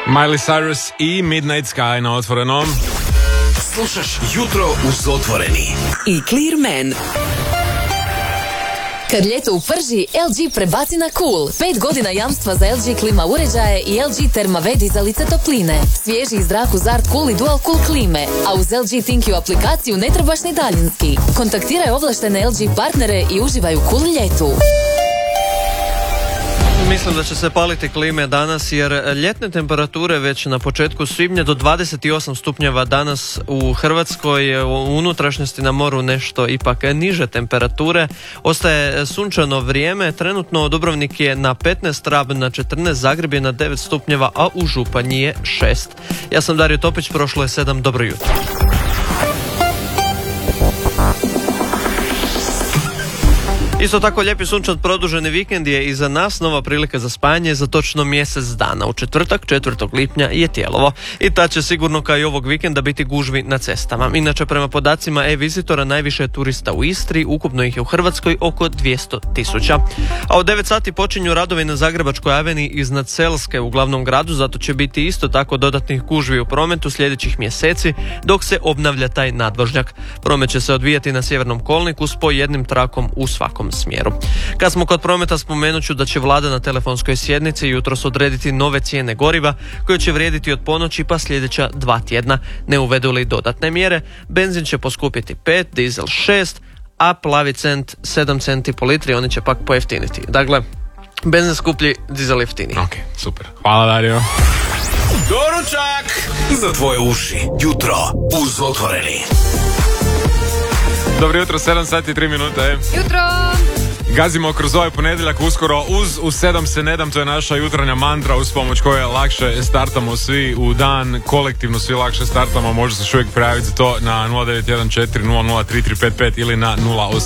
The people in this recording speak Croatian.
Miley Cyrus i Midnight Sky na Otvorenom. Slušaš Jutro uz Otvoreni i Clearman. Kad ljeto uprži, LG prebaci na Cool. 5 godina jamstva za LG klima uređaje i LG Thermave dizalice topline. Svježi zrak uz Art Cool i Dual Cool klime, a uz LG ThinQ aplikaciju ne trebaš ni daljinski. Kontaktiraj ovlaštene LG partnere i uživaj u cool ljetu. Mislim da će se paliti klime danas jer ljetne temperature već na početku svibnja do 28 stupnjeva danas u Hrvatskoj, u unutrašnjosti na moru nešto ipak niže temperature. Ostaje sunčano vrijeme, trenutno Dubrovnik je na 15, Rab na 14, Zagreb je na 9 stupnjeva, a u Županji je 6. Ja sam Dario Topić, prošlo je 7, dobro jutro. Isto tako lijepi sunčan produženi vikend je iza nas, nova prilika za spajanje za točno mjesec dana. U četvrtak, 4. lipnja je Tijelovo i ta će sigurno kao i ovog vikenda biti gužvi na cestama. Inače, prema podacima e-vizitora, najviše je turista u Istri, ukupno ih je u Hrvatskoj oko 200.000. A u 9 sati počinju radovi na Zagrebačkoj aveniji iznad Selske u glavnom gradu, zato će biti isto tako dodatnih gužvi u prometu sljedećih mjeseci dok se obnavlja taj nadvožnjak. Promet će se odvijati na sjevernom kolniku s po jednim trakom u svakom smjeru. Kad smo kod prometa, spomenut ću da će vlada na telefonskoj sjednici jutros odrediti nove cijene goriva koje će vrijediti od ponoći pa sljedeća 2 tjedna. Ne uvedu li dodatne mjere, benzin će poskupiti 5, dizel 6, a plavi cent 7 centi po litri, oni će pak pojeftiniti. Dakle, benzin skuplji, dizel jeftiniji. Ok, super. Hvala, Dario. Doručak za tvoje uši. Jutro uz Otvoreni. Dobro jutro, 7 sati i 3 minute. Jutro! Gazimo kroz ovaj ponedjeljak uskoro u 7 se ne dam, to je naša jutarnja mantra uz pomoć koje lakše startamo svi u dan, kolektivno svi lakše startamo, može se još uvijek prijaviti za to na 0914 00 3355 ili na 08